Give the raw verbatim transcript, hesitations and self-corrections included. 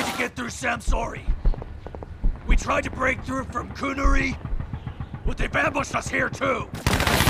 tried to get through Samsori. We tried to break through from Kunuri, but they've ambushed us here too.